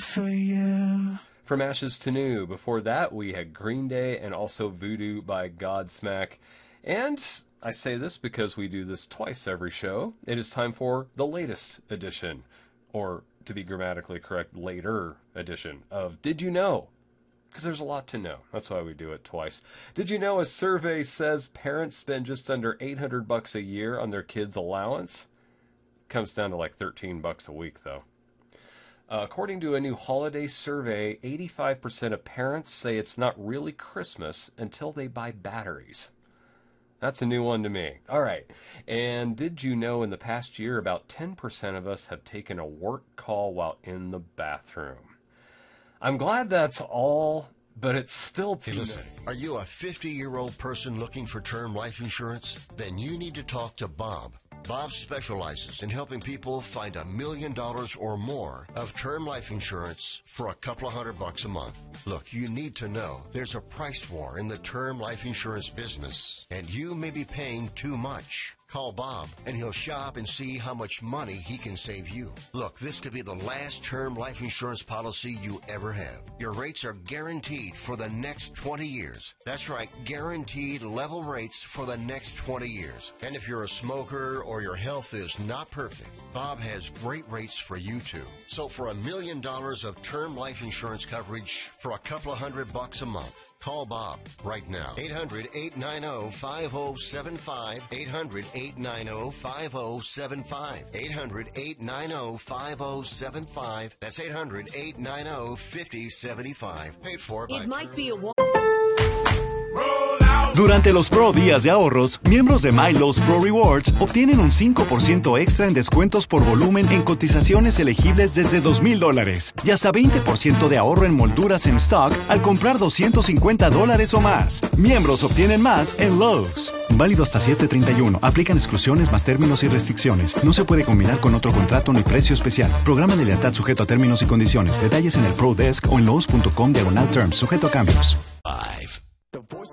for you. From Ashes to New. Before that, we had Green Day and also Voodoo by Godsmack. And I say this because we do this twice every show. It is time for the latest edition, or to be grammatically correct, later edition of Did You Know? Because there's a lot to know. That's why we do it twice. Did you know a survey says parents spend just under $800 a year on their kids' allowance? Comes down to like $13 a week, though. According to a new holiday survey, 85% of parents say it's not really Christmas until they buy batteries. That's a new one to me. All right. And did you know in the past year, about 10% of us have taken a work call while in the bathroom? I'm glad that's all, but it's still too many. Are you a 50-year-old person looking for term life insurance? Then you need to talk to Bob. Bob specializes in helping people find $1 million or more of term life insurance for a couple of $100 a month. Look, you need to know there's a price war in the term life insurance business, and you may be paying too much. Call Bob, and he'll shop and see how much money he can save you. Look, this could be the last term life insurance policy you ever have. Your rates are guaranteed for the next 20 years. That's right, guaranteed level rates for the next 20 years. And if you're a smoker or your health is not perfect, Bob has great rates for you too. So for $1 million of term life insurance coverage for a couple of $100 a month, call Bob right now. 800-890-5075. 800-890-5075. 800-890-5075. That's 800-890-5075. Paid for by... It might be a... Durante los Pro Días de Ahorros, miembros de MyLowe's Pro Rewards obtienen un 5% extra en descuentos por volumen en cotizaciones elegibles desde $2,000 y hasta 20% de ahorro en molduras en stock al comprar $250 o más. Miembros obtienen más en Lowe's. Válido hasta 7/31. Aplican exclusiones más términos y restricciones. No se puede combinar con otro contrato ni precio especial. Programa de lealtad sujeto a términos y condiciones. Detalles en el Pro Desk o en Lowe's.com/terms. Sujeto a cambios. 5,